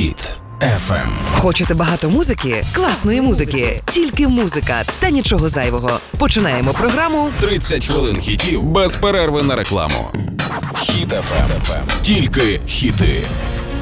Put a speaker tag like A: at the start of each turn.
A: Хіт FM.
B: Хочете багато музики? Класної музики. Тільки музика та нічого зайвого. Починаємо програму
A: 30 хвилин хітів без перерви на рекламу. Хіт FM. Тільки хіти.